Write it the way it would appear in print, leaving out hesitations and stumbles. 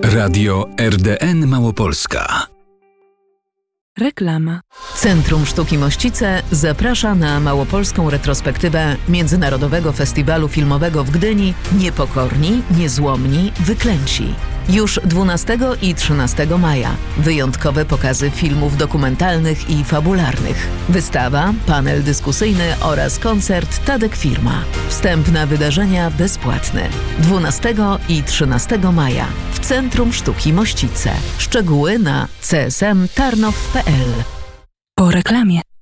Radio RDN Małopolska. Reklama. Centrum Sztuki Mościce zaprasza na małopolską retrospektywę Międzynarodowego Festiwalu Filmowego w Gdyni Niepokorni, Niezłomni, Wyklęci. Już 12 i 13 maja. Wyjątkowe pokazy filmów dokumentalnych i fabularnych. Wystawa, panel dyskusyjny oraz koncert Tadek Firma. Wstęp na wydarzenia bezpłatny. 12 i 13 maja w Centrum Sztuki Mościce. Szczegóły na csmtarnow.pl. Po reklamie.